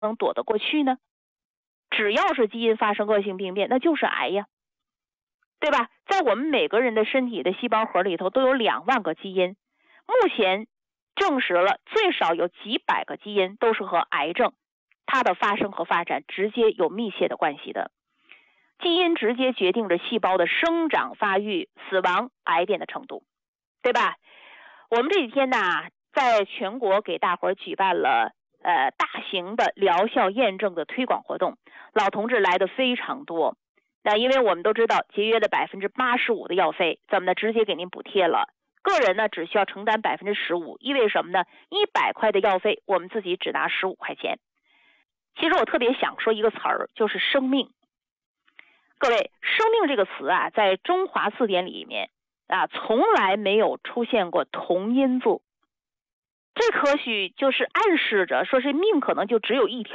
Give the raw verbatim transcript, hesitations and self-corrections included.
能躲得过去呢？只要是基因发生恶性病变，那就是癌呀，对吧？在我们每个人的身体的细胞核里头都有两万个基因，目前证实了最少有几百个基因都是和癌症它的发生和发展直接有密切的关系的。基因直接决定着细胞的生长、发育、死亡、癌变的程度，对吧？我们这几天呢，在全国给大伙儿举办了呃大型的疗效验证的推广活动，老同志来的非常多。那因为我们都知道，节约的百分之八十五的药费，咱们呢直接给您补贴了。个人呢只需要承担百分之十五，意味什么呢？一百块的药费，我们自己只拿十五块钱。其实我特别想说一个词儿，就是生命。各位，生命这个词啊，在中华字典里面啊，从来没有出现过同音字。这或许就是暗示着说是命可能就只有一条。